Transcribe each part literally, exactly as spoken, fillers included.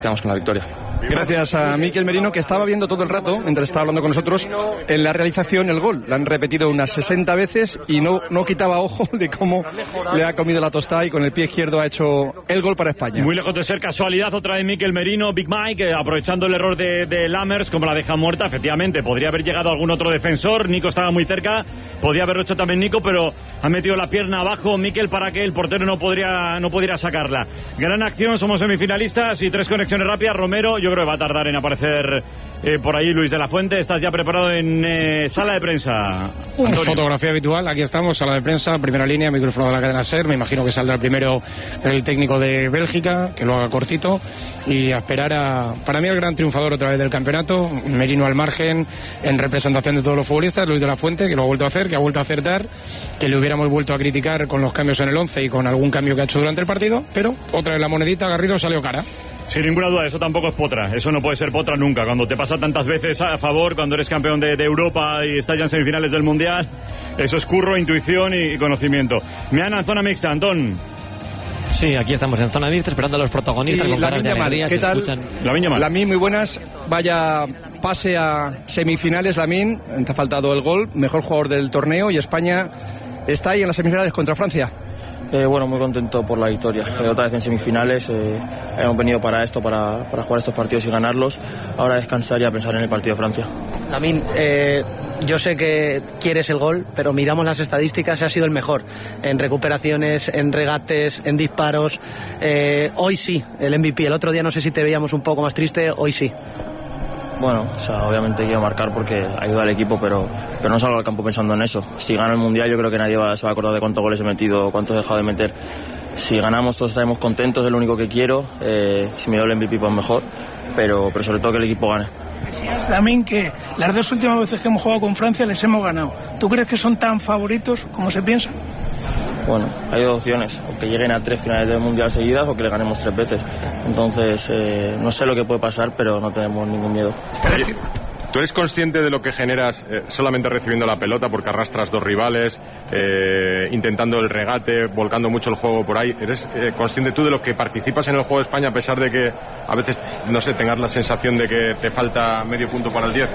Quedamos con la victoria. Gracias a Mikel Merino, que estaba viendo todo el rato, mientras estaba hablando con nosotros, en la realización el gol. Lo han repetido unas sesenta veces y no, no quitaba ojo de cómo le ha comido la tostada y con el pie izquierdo ha hecho el gol para España. Muy lejos de ser casualidad, otra de Mikel Merino, Big Mike, eh, aprovechando el error de, de Lammers, como la deja muerta. Efectivamente, podría haber llegado algún otro defensor. Nico estaba muy cerca, podía haberlo hecho también Nico, pero ha metido la pierna abajo Mikel para que el portero no podría, no pudiera sacarla. Gran acción, somos semifinalistas y tres conexiones rápidas. Romero, yo creo que va a tardar en aparecer eh, por ahí. Luis de la Fuente, estás ya preparado en eh, sala de prensa. Una fotografía habitual, aquí estamos, sala de prensa, primera línea, micrófono de la cadena SER. Me imagino que saldrá primero el técnico de Bélgica, que lo haga cortito, y a esperar a, para mí, el gran triunfador otra vez del campeonato, Merino al margen, en representación de todos los futbolistas, Luis de la Fuente, que lo ha vuelto a hacer, que ha vuelto a acertar, que le hubiéramos vuelto a criticar con los cambios en el once y con algún cambio que ha hecho durante el partido, pero otra vez la monedita, Garrido, salió cara. Sin ninguna duda, eso tampoco es potra, eso no puede ser potra nunca. Cuando te pasa tantas veces a favor, cuando eres campeón de, de Europa y estás ya en semifinales del Mundial, eso es curro, intuición y, y conocimiento. Meana en zona mixta, Antón. Sí, aquí estamos en zona mixta esperando a los protagonistas con caras de alegría. ¿Qué tal? Lamin Yamal. Lamin, muy buenas. Vaya pase a semifinales, Lamin. Te ha faltado el gol, mejor jugador del torneo, y España está ahí en las semifinales contra Francia. Eh, bueno, muy contento por la victoria. Eh, otra vez en semifinales, eh, hemos venido para esto, para, para jugar estos partidos y ganarlos. Ahora descansar y a pensar en el partido de Francia. Lamin, eh, yo sé que quieres el gol, pero miramos las estadísticas y ha sido el mejor en recuperaciones, en regates, en disparos. Eh, hoy sí, el M V P. El otro día no sé si te veíamos un poco más triste, hoy sí. Bueno, o sea, obviamente quiero marcar porque ayuda al equipo, pero, pero no salgo al campo pensando en eso. Si gano el Mundial, yo creo que nadie va, se va a acordar de cuántos goles he metido o cuántos he dejado de meter. Si ganamos, todos estaremos contentos, es lo único que quiero. Eh, si me doy el M V P, pues mejor, pero, pero sobre todo que el equipo gane. Decías, Lamin, que las dos últimas veces que hemos jugado con Francia les hemos ganado. ¿Tú crees que son tan favoritos como se piensa? Bueno, hay dos opciones, o que lleguen a tres finales del Mundial seguidas o que le ganemos tres veces. Entonces, eh, no sé lo que puede pasar, pero no tenemos ningún miedo. Oye, ¿tú eres consciente de lo que generas eh, solamente recibiendo la pelota, porque arrastras dos rivales, eh, intentando el regate, volcando mucho el juego por ahí? ¿Eres eh, consciente tú de lo que participas en el juego de España, a pesar de que a veces, no sé, tengas la sensación de que te falta medio punto para el diez?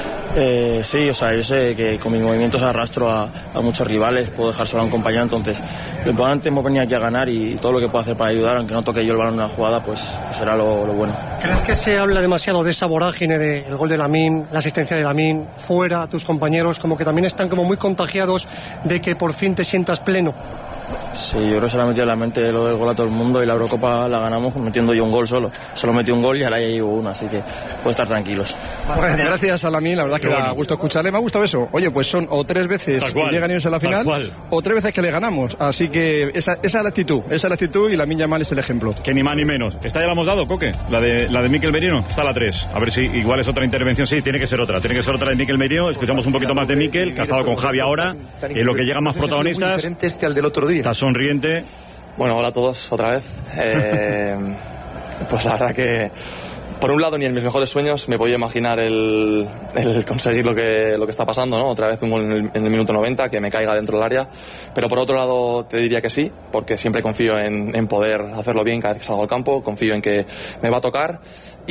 Eh, sí, o sea, yo sé que con mis movimientos arrastro a, a muchos rivales, puedo dejar solo a un compañero, entonces lo importante hemos venido aquí a ganar y todo lo que puedo hacer para ayudar, aunque no toque yo el balón en una jugada, pues, pues será lo, lo bueno. ¿Crees que se habla demasiado de esa vorágine del gol de Lamin, la asistencia de Lamin, fuera, tus compañeros, como que también están como muy contagiados de que por fin te sientas pleno? Sí, yo creo que se le ha metido en la mente lo del gol a todo el mundo y la Eurocopa la ganamos metiendo yo un gol solo. Solo metí un gol y ahora ya llevo uno, así que puedo estar tranquilos. Bueno, gracias a Lamin, la verdad que da gusto escucharle. Me ha gustado eso. Oye, pues son o tres veces que llegan ellos a la final o tres veces que le ganamos. Así que esa, esa es la actitud, esa es la actitud y Lamin Yamal es el ejemplo. Que ni más ni menos. Esta ya la hemos dado, Coque, la de, la de Mikel Merino. Está la tres. A ver si igual es otra intervención. Sí, tiene que ser otra. Tiene que ser otra de Mikel Merino. Escuchamos un poquito más de Mikel, que ha estado con Javi ahora. En lo que llegan más protagonistas. Diferente este al del otro día. Está sonriente. Bueno, hola a todos otra vez. Eh, pues la verdad que, por un lado, ni en mis mejores sueños me podía imaginar el, el conseguir lo que, lo que está pasando, ¿no? Otra vez un gol en el, en el minuto noventa, que me caiga dentro del área. Pero por otro lado, te diría que sí, porque siempre confío en, en poder hacerlo bien cada vez que salgo al campo, confío en que me va a tocar.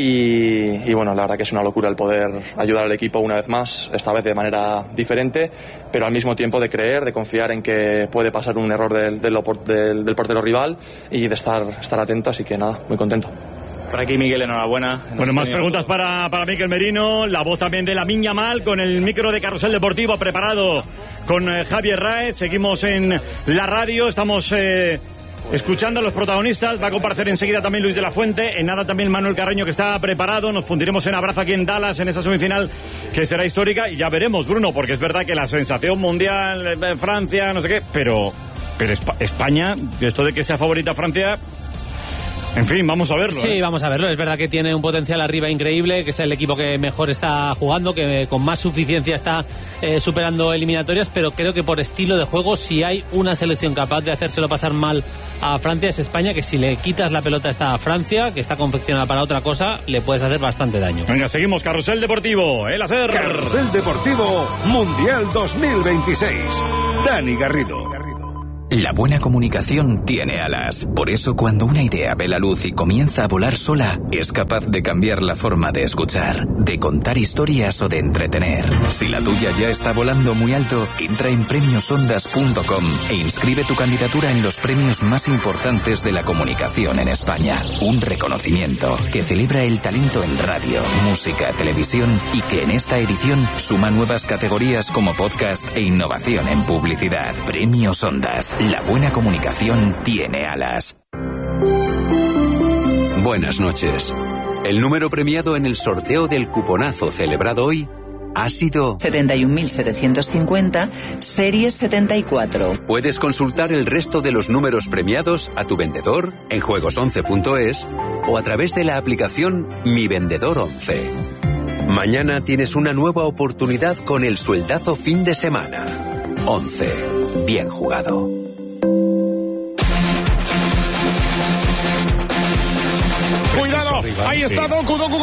Y, y bueno, la verdad que es una locura el poder ayudar al equipo una vez más, esta vez de manera diferente, pero al mismo tiempo de creer, de confiar en que puede pasar un error del, del, del, del portero rival y de estar, estar atento, así que nada, muy contento. Por aquí, Miguel, enhorabuena. Bueno, más preguntas para, para Mikel Merino, la voz también de Lamin Yamal con el micro de Carrusel Deportivo preparado con eh, Javier Raez. Seguimos en la radio, estamos... Eh, escuchando a los protagonistas, va a comparecer enseguida también Luis de la Fuente, en nada también Manuel Carreño, que está preparado. Nos fundiremos en abrazo aquí en Dallas en esa semifinal que será histórica y ya veremos, Bruno, porque es verdad que la sensación mundial, Francia, no sé qué, pero, pero España, esto de que sea favorita Francia... En fin, vamos a verlo. Sí, ¿eh? vamos a verlo. Es verdad que tiene un potencial arriba increíble, que es el equipo que mejor está jugando, que con más suficiencia está eh, superando eliminatorias, pero creo que por estilo de juego, si hay una selección capaz de hacérselo pasar mal a Francia, es España, que si le quitas la pelota a esta Francia, que está confeccionada para otra cosa, le puedes hacer bastante daño. Venga, seguimos. Carrusel Deportivo, el hacer. Carrusel Deportivo Mundial dos mil veintiséis. Dani Garrido. La buena comunicación tiene alas. Por eso, cuando una idea ve la luz y comienza a volar sola, es capaz de cambiar la forma de escuchar, de contar historias o de entretener. Si la tuya ya está volando muy alto, entra en premios ondas punto com e inscribe tu candidatura en los premios más importantes de la comunicación en España. Un reconocimiento que celebra el talento en radio, música, televisión y que en esta edición suma nuevas categorías como podcast e innovación en publicidad. Premios Ondas. La buena comunicación tiene alas. Buenas noches. El número premiado en el sorteo del cuponazo celebrado hoy ha sido setenta y un mil setecientos cincuenta, serie setenta y cuatro. Puedes consultar el resto de los números premiados a tu vendedor en juegos once punto es o a través de la aplicación Mi Vendedor once. Mañana tienes una nueva oportunidad con el sueldazo fin de semana. once. Bien jugado. Cuidado, ahí está Doku, Doku